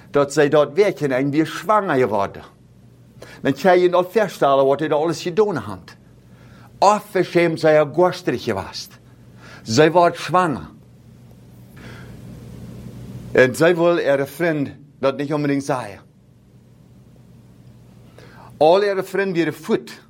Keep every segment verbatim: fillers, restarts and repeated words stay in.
dat zij dort werken en weer schwanger geworden. Dan kan je nog verstellen wat hij da alles gedaan had. Afgeschämt zij er gorstrig geweest. Zij wordt schwanger. En zij wil ihre vriend dat niet unbedingt zeggen. Al ihre vrienden weer voet.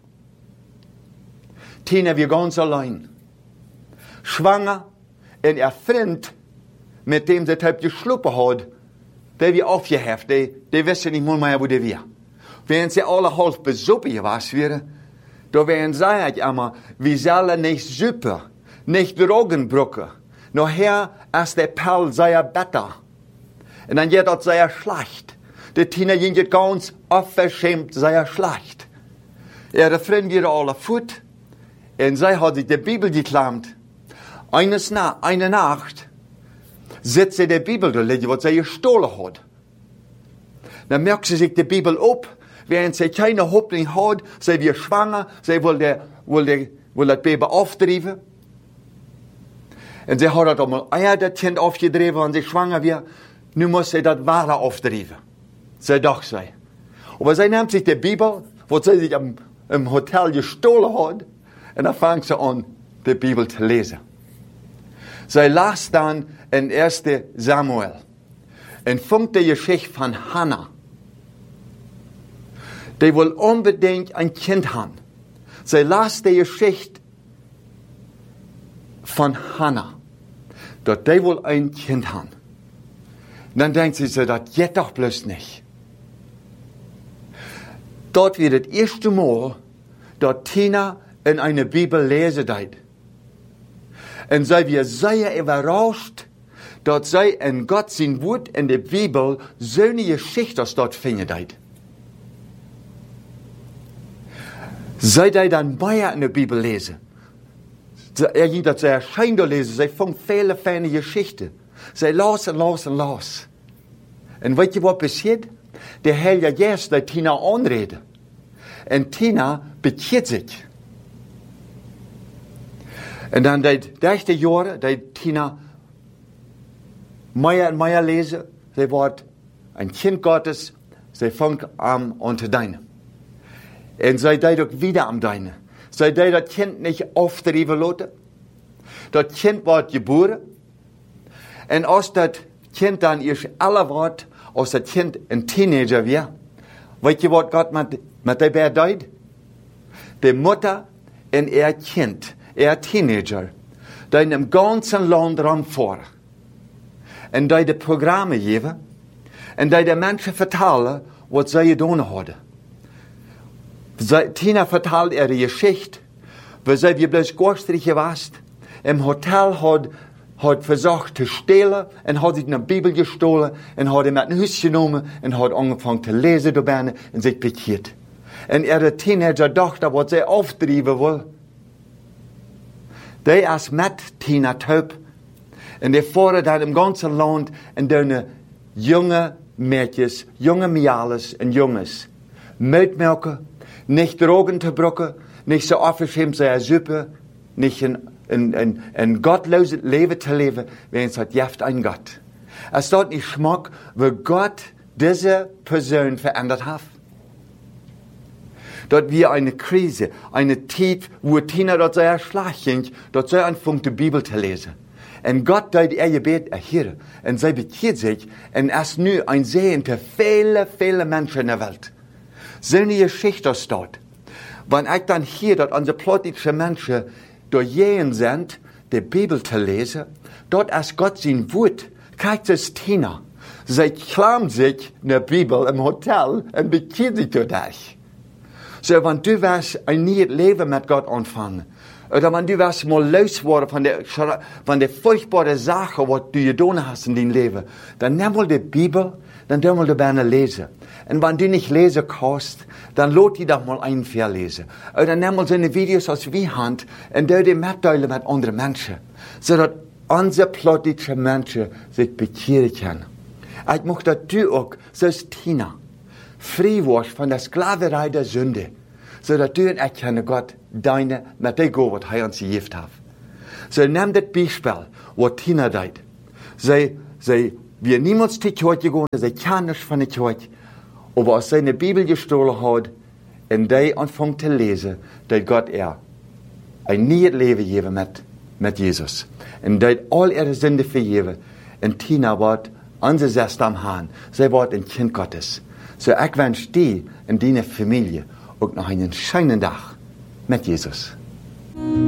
Tina weer ganz allein. Schwanger. En ihr Freund, mit dem sie halb geschluppen hat, der wir aufgeheft, der, der wissen nicht mehr, wo der wir. Wenn sie alle halb besuppen gewesen wären, da wären sie halt immer, wir sollen nicht super, nicht Drogenbrücke. Nachher ist der Perl sehr besser. Und dann geht das sehr schlecht. Der Tina geht ganz unverschämt sehr schlecht. Ihre Freunde wären alle fort, und sie hat sich die Bibel geklammt. Eines Na- eine Nacht sitzt sie die Bibel da liegen, was sie gestohlen hat. Dann merkt sie sich die Bibel ab, während sie keine Hoffnung hat, sie wird schwanger, sie will, der, will, der, will das Baby auftreiben. Und sie hat das einmal Eier, das Kind aufgetrieben, und sie schwanger wird. Nun muss sie das Wahre auftreiben. Sie dachte sie. Aber sie nimmt sich die Bibel, was sie sich im, im Hotel gestohlen hat, und dann fängt sie an, die Bibel zu lesen. Sie las dann in erster Samuel und fängt die Geschichte von Hannah. Die will unbedingt ein Kind haben. Sie las die Geschichte von Hannah, dass die will ein Kind haben. Dann denkt sie, so, das geht doch bloß nicht. Dort wird das erste Mal, dass Tina in einer Bibel lesen deit. Und sie wird sehr überrascht, dass sie in Gott sein Wort in der Bibel so eine Geschichte dort finden deit. Sie deit dann mehr in der Bibel lesen. Er ging das sehr schein da lesen, sie fängt viele feine Geschichten. Sie las und las und las. Und weißt du, was passiert? Der Heilige Geist, der Tina anredet. Und Tina bekehrt sich. Und dann die nächsten Jahre, die Tina mehr und mehr lesen, sie wird ein Kind Gottes, sie fängt an unter deine. Und sie deed auch wieder am deine. Sie deed das Kind nicht auftreiben lassen. Das Kind wird geboren. Und als das Kind dann erst alle wird, als das Kind ein Teenager wird, weißt du, was Gott mit, mit der Bär deed? Die Mutter und ihr Kind, ihr Teenager, die in dem ganzen Land ranfahren. Und die die Programme geben. Und die den Menschen vertellen, was sie getan haben. Tina vertelt ihre Geschichte, weil sie wie bloß gastlich gewesen, im Hotel hat, hat versucht zu stehlen und hat sich eine Bibel gestohlen und hat ihn mit einem Haus genommen und hat angefangen zu lesen dabei und sich bekehrt. Und ihre Teenager-Tochter, was sie auftreiben will, die ist mit Tina taub und die fahren dann im ganzen Land und deine junge Mädchen, junge Mädels und Jungs, Milchmelken, nicht Drogen zu brücken, nicht so aufgeschämt sein Suppe, nicht ein, ein, ein, ein gottloses Leben zu leben, wenn es hat Jaft ein Gott. Es dort nicht Schmack, wo Gott diese Person verändert hat. Dort wie eine Krise, eine Zeit, wo Tina dort sehr schlecht ging, dort so anfängt die Bibel zu lesen. Und Gott deed ihr Gebet erhören. Und sie bekehrt sich, und ist nu ein Segen für viele, viele Menschen in der Welt. So eine Geschichte ist dort. Wenn ich dann hier, dort unsere politische Menschen durchgehen sind, die Bibel zu lesen, dort ist Gott sein Wort. Kijkt es Tina. Sie klammt sich in der Bibel im Hotel und bekehrt sich dadurch. So, wenn du wirst ein neues Leben mit Gott anfangen, oder wenn du wirst mal loswerden von der, von der furchtbaren Sache, was du getan hast in deinem Leben, dann nimm mal die Bibel, dann nimm mal die Bibel lesen. Und wenn du nicht lesen kannst, dann lot die doch mal ein verlesen. Oder nimm mal so eine Videos aus wie Hand und du die mitteilen mit anderen Menschen. Sodass unsere politische Menschen sich bekehren können. Ich möchte, dass du auch, so ist Tina, frei wirst von der Sklaverei der Sünde. Sodass du und ich können Gott deine, mit der Gabe, was er uns gegeben hat. So nimm das Beispiel, was Tina deed. Sie, sie wir niemals die Kirche gegangen, sie kennen nicht von der Kirche, aber aus seiner Bibel gestohlen hat, und die anfangen zu lesen, dass Gott er ein neues Leben geben mit, mit Jesus. Und dass all ihre Sünde vergeben. Und Tina wird angesetzt am Hahn. Sie wird ein Kind Gottes. So ich wünsche dir und deine Familie auch noch einen schönen Tag mit Jesus.